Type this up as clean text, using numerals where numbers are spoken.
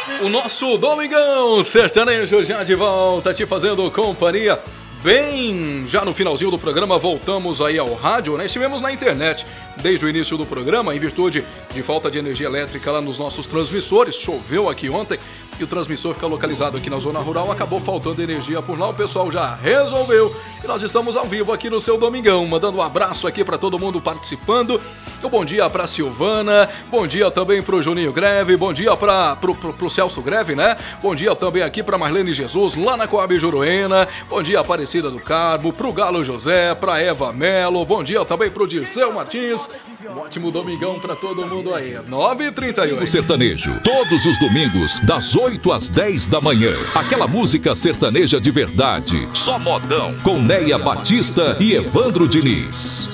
O nosso Domingão Sertanejo já de volta, te fazendo companhia. Bem, já no finalzinho do programa voltamos aí ao rádio, né? Estivemos na internet desde o início do programa, em virtude de falta de energia elétrica lá nos nossos transmissores. Choveu aqui ontem e o transmissor fica localizado aqui na zona rural, acabou faltando energia por lá, o pessoal já resolveu. E nós estamos ao vivo aqui no seu Domingão, mandando um abraço aqui para todo mundo participando. Um bom dia pra Silvana, bom dia também pro Juninho Greve, bom dia pro Celso Greve, né? Bom dia também aqui pra Marlene Jesus, lá na Coab Juruena, bom dia Aparecida do Carmo, pro Galo José, pra Eva Melo, bom dia também pro Dirceu Martins. Um ótimo domingão pra todo mundo aí, 9h38. O sertanejo, todos os domingos, das 8 às 10 da manhã. Aquela música sertaneja de verdade, só modão, com Neia Batista e Evandro Diniz.